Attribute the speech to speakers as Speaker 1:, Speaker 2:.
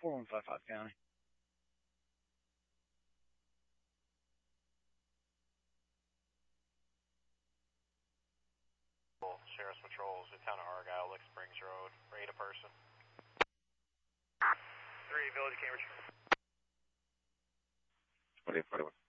Speaker 1: 4155 County.
Speaker 2: Sheriff's Patrols, the town of Argyle, Lick Springs Road, rate a person.
Speaker 3: 3, Village Cambridge.
Speaker 1: 4041.